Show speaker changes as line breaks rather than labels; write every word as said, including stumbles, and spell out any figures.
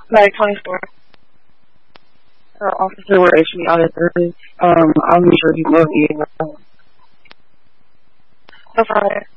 Like twenty-four.
Her officer with H B I thirty. Um, I'm sure he will be.
So far.